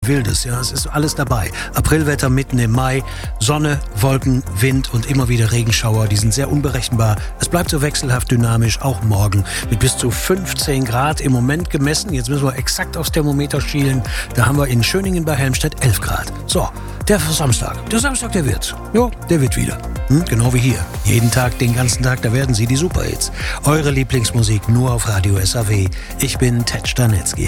Wildes. Ja, es ist alles dabei. Aprilwetter mitten im Mai, Sonne, Wolken, Wind und immer wieder Regenschauer. Die sind sehr unberechenbar. Es bleibt so wechselhaft dynamisch, auch morgen mit bis zu 15 Grad im Moment gemessen. Jetzt müssen wir exakt aufs Thermometer schielen. Da haben wir in Schöningen bei Helmstedt 11 Grad. So, der Samstag. Der Samstag, der wird. Jo, der wird wieder. Genau wie hier. Jeden Tag, den ganzen Tag, da werden sie die Superhits. Eure Lieblingsmusik nur auf Radio SAW. Ich bin Ted Stanitzky.